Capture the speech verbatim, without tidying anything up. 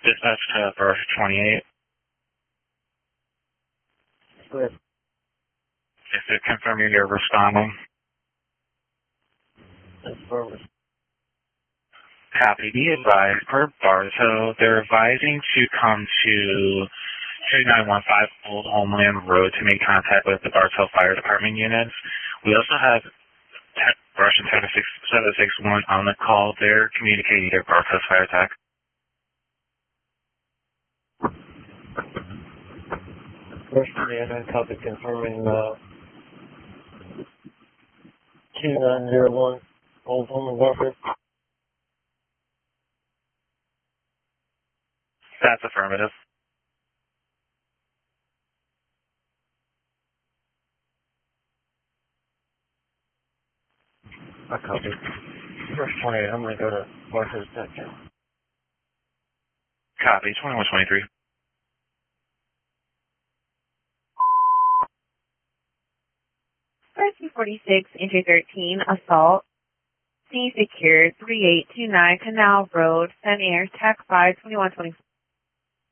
Dispatch to Burst twenty-eight. Good. If it confirming you're responding. Affirmative. Copy. Be advised per Bartow, they're advising to come to two nine one five Old Homeland Road to make contact with the Bartow Fire Department units. We also have Tech, Russian Tech seven six one on the call. They're communicating their Bartow Fire Tech. First Indiana copy confirming uh, two nine zero one Old Homeland Barker. That's affirmative. I copy. First twenty-eight, I'm going to go to Barker's section. Copy. twenty-one twenty-three. thirteen forty-six, entry thirteen, assault. C secured, three eight two nine Canal Road, Sun Air, Tech five, twenty-one twenty-four.